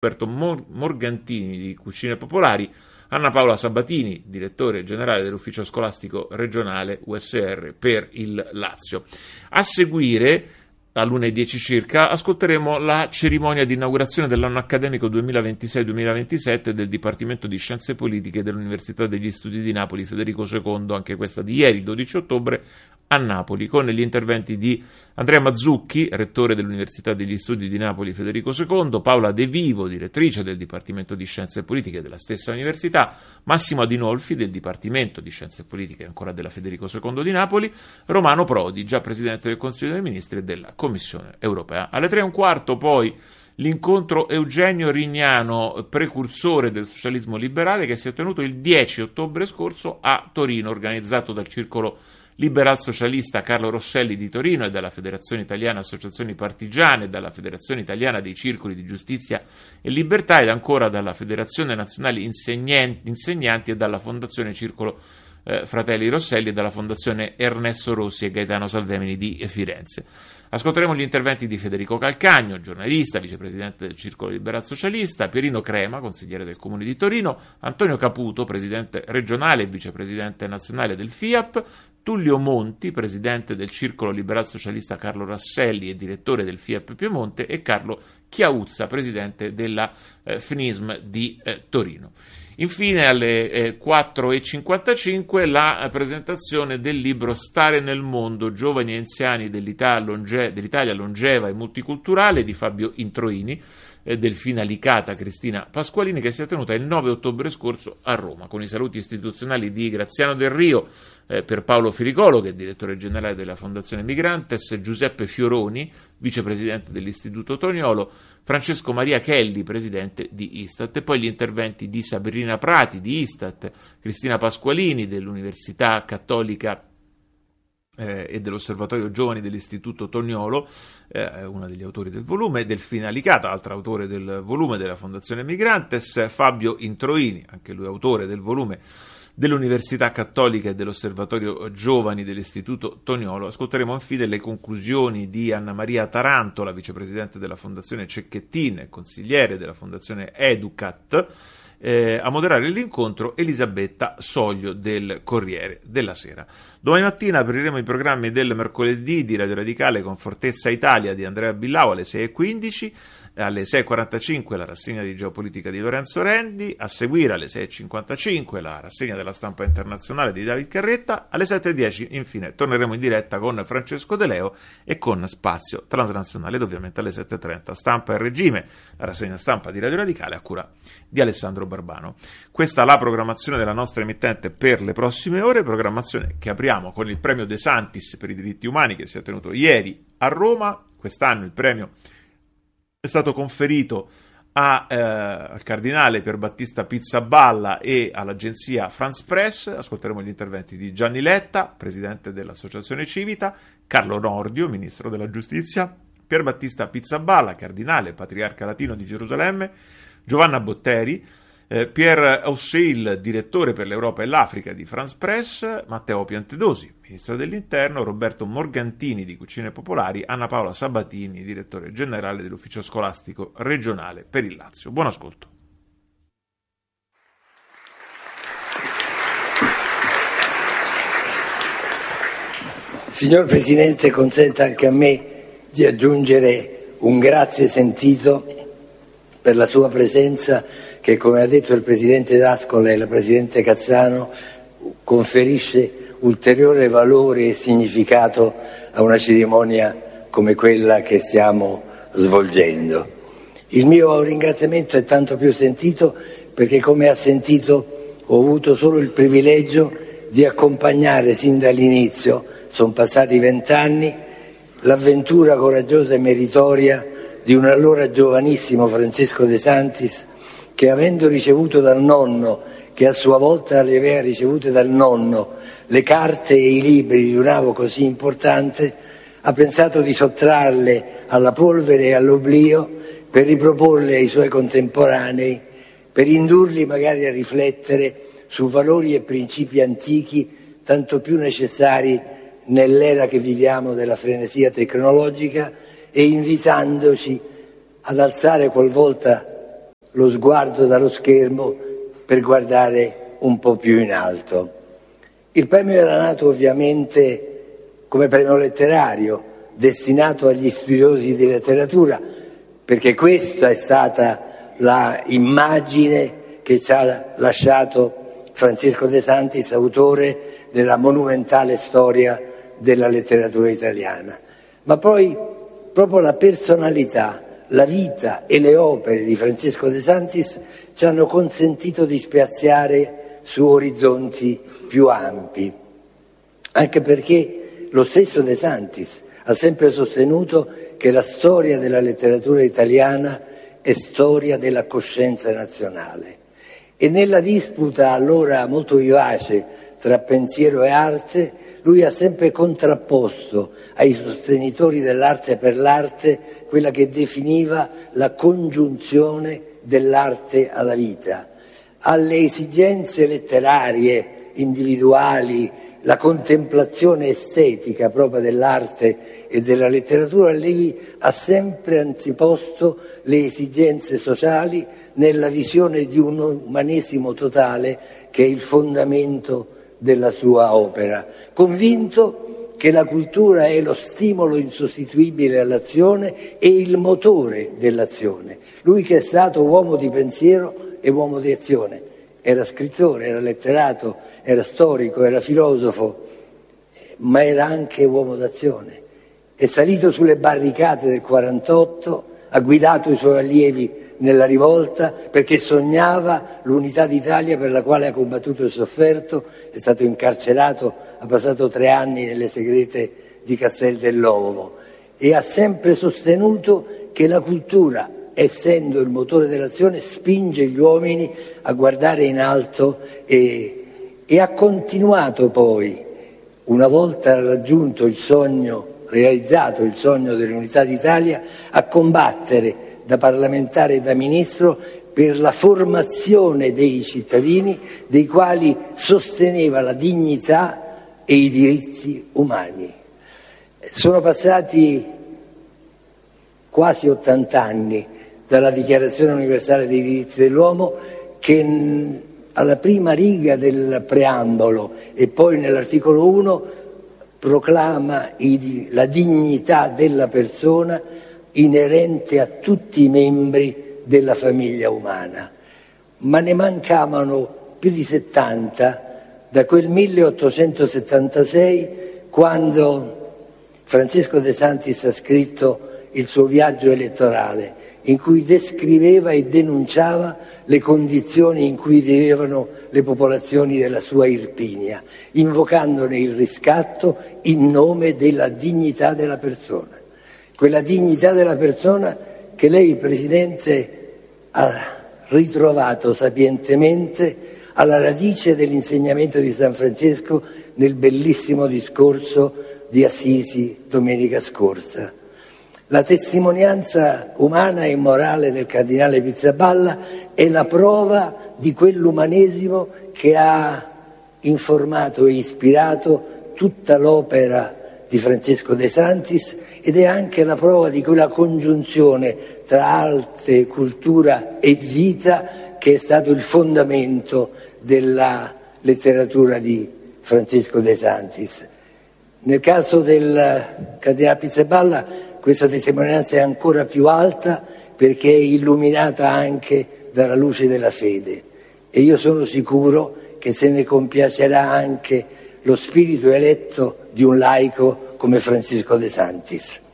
Roberto Morgantini di Cucine Popolari, Anna Paola Sabatini, direttore generale dell'ufficio scolastico regionale USR per il Lazio. A seguire, all'1:10 circa, ascolteremo la cerimonia di inaugurazione dell'anno accademico 2026-2027 del Dipartimento di Scienze Politiche dell'Università degli Studi di Napoli Federico II, anche questa di ieri, 12 ottobre, a Napoli, con gli interventi di Andrea Mazzucchi, rettore dell'Università degli Studi di Napoli Federico II, Paola De Vivo, direttrice del Dipartimento di Scienze Politiche della stessa università, Massimo Adinolfi del Dipartimento di Scienze Politiche ancora della Federico II di Napoli, Romano Prodi, già Presidente del Consiglio dei Ministri e della Commissione Europea. Alle 3:15 poi l'incontro Eugenio Rignano, precursore del socialismo liberale, che si è tenuto il 10 ottobre scorso a Torino, organizzato dal Circolo Liberal Socialista Carlo Rosselli di Torino e dalla Federazione Italiana Associazioni Partigiane, dalla Federazione Italiana dei Circoli di Giustizia e Libertà ed ancora dalla Federazione Nazionale Insegnanti e dalla Fondazione Circolo Fratelli Rosselli e dalla Fondazione Ernesto Rossi e Gaetano Salvemini di Firenze. Ascolteremo gli interventi di Federico Calcagno, giornalista, vicepresidente del Circolo Liberal Socialista, Pierino Crema, consigliere del Comune di Torino, Antonio Caputo, presidente regionale e vicepresidente nazionale del FIAP, Tullio Monti, presidente del Circolo Liberal Socialista Carlo Rasselli e direttore del FIAP Piemonte, e Carlo Chiauzza, presidente della FNISM di Torino. Infine alle 4:55 la presentazione del libro Stare nel mondo, giovani e anziani dell'Italia longeva e multiculturale di Fabio Introini, Delfina Licata, Cristina Pasqualini, che si è tenuta il 9 ottobre scorso a Roma, con i saluti istituzionali di Graziano Del Rio, per Paolo Firicolo, che è direttore generale della Fondazione Migrantes, Giuseppe Fioroni, vicepresidente dell'Istituto Toniolo, Francesco Maria Chelli, presidente di Istat, e poi gli interventi di Sabrina Prati di Istat, Cristina Pasqualini dell'Università Cattolica e dell'Osservatorio Giovani dell'Istituto Toniolo, una degli autori del volume, Delfina Licata, altro autore del volume della Fondazione Migrantes, Fabio Introini, anche lui autore del volume dell'Università Cattolica e dell'Osservatorio Giovani dell'Istituto Toniolo. Ascolteremo infine le conclusioni di Anna Maria Taranto, la vicepresidente della Fondazione Cecchettin e consigliere della Fondazione Educat. A moderare l'incontro Elisabetta Soglio del Corriere della Sera. Domani mattina apriremo i programmi del mercoledì di Radio Radicale con Fortezza Italia di Andrea Billau alle 6:15, alle 6:45 la rassegna di geopolitica di Lorenzo Rendi, a seguire alle 6:55 la rassegna della stampa internazionale di David Carretta, alle 7:10 infine torneremo in diretta con Francesco De Leo e con Spazio Transnazionale ed ovviamente alle 7:30 Stampa e Regime, la rassegna stampa di Radio Radicale a cura di Alessandro Barbano. Questa è la programmazione della nostra emittente per le prossime ore, programmazione che apriamo con il premio De Santis per i diritti umani che si è tenuto ieri a Roma. Quest'anno il premio è stato conferito al cardinale Pierbattista Pizzaballa e all'agenzia France Press. Ascolteremo gli interventi di Gianni Letta, presidente dell'Associazione Civita, Carlo Nordio, ministro della Giustizia, Pierbattista Pizzaballa, cardinale patriarca latino di Gerusalemme, Giovanna Botteri, Pierre Ausseil, direttore per l'Europa e l'Africa di France Press, Matteo Piantedosi, ministro dell'Interno, Roberto Morgantini di Cucine Popolari, Anna Paola Sabatini, direttore generale dell'Ufficio Scolastico Regionale per il Lazio. Buon ascolto. Signor Presidente, consenta anche a me di aggiungere un grazie sentito per la sua presenza che, come ha detto il Presidente D'Ascola e la Presidente Cazzano, conferisce ulteriore valore e significato a una cerimonia come quella che stiamo svolgendo. Il mio ringraziamento è tanto più sentito perché, come ha sentito, ho avuto solo il privilegio di accompagnare sin dall'inizio, sono passati 20 anni, l'avventura coraggiosa e meritoria di un allora giovanissimo Francesco De Santis, che avendo ricevuto dal nonno, che a sua volta le aveva ricevute dal nonno, le carte e i libri di un avo così importante, ha pensato di sottrarle alla polvere e all'oblio per riproporle ai suoi contemporanei, per indurli magari a riflettere su valori e principi antichi tanto più necessari nell'era che viviamo della frenesia tecnologica, e invitandoci ad alzare qualvolta lo sguardo dallo schermo per guardare un po' più in alto. Il premio era nato ovviamente come premio letterario, destinato agli studiosi di letteratura, perché questa è stata la immagine che ci ha lasciato Francesco De Santis, autore della monumentale storia della letteratura italiana. Ma poi proprio la personalità, la vita e le opere di Francesco De Santis ci hanno consentito di spiazzare su orizzonti più ampi, anche perché lo stesso De Santis ha sempre sostenuto che la storia della letteratura italiana è storia della coscienza nazionale. E nella disputa allora molto vivace tra pensiero e arte, lui ha sempre contrapposto ai sostenitori dell'arte per l'arte quella che definiva la congiunzione dell'arte alla vita. Alle esigenze letterarie, individuali, la contemplazione estetica propria dell'arte e della letteratura, lei ha sempre anteposto le esigenze sociali nella visione di un umanesimo totale che è il fondamento della sua opera, convinto che la cultura è lo stimolo insostituibile all'azione e il motore dell'azione. Lui che è stato uomo di pensiero e uomo di azione, era scrittore, era letterato, era storico, era filosofo, ma era anche uomo d'azione. È salito sulle barricate del 48, ha guidato i suoi allievi nella rivolta perché sognava l'unità d'Italia per la quale ha combattuto e sofferto, è stato incarcerato, ha passato 3 anni nelle segrete di Castel dell'Ovo e ha sempre sostenuto che la cultura, essendo il motore dell'azione, spinge gli uomini a guardare in alto e ha continuato poi, una volta raggiunto il sogno, realizzato il sogno dell'unità d'Italia, a combattere da parlamentare e da ministro per la formazione dei cittadini, dei quali sosteneva la dignità e i diritti umani. Sono passati quasi 80 anni dalla Dichiarazione universale dei diritti dell'uomo, che alla prima riga del preambolo e poi nell'articolo 1 proclama la dignità della persona inerente a tutti i membri della famiglia umana. Ma ne mancavano più di 70 da quel 1876, quando Francesco De Santis ha scritto il suo viaggio elettorale, in cui descriveva e denunciava le condizioni in cui vivevano le popolazioni della sua Irpinia, invocandone il riscatto in nome della dignità della persona. Quella dignità della persona che lei, Presidente, ha ritrovato sapientemente alla radice dell'insegnamento di San Francesco nel bellissimo discorso di Assisi domenica scorsa. La testimonianza umana e morale del cardinale Pizzaballa è la prova di quell'umanesimo che ha informato e ispirato tutta l'opera di Francesco De Santis ed è anche la prova di quella congiunzione tra arte, cultura e vita che è stato il fondamento della letteratura di Francesco De Santis. Nel caso del cardinale Pizzaballa questa testimonianza è ancora più alta perché è illuminata anche dalla luce della fede e io sono sicuro che se ne compiacerà anche lo spirito eletto di un laico come Francesco De Santis.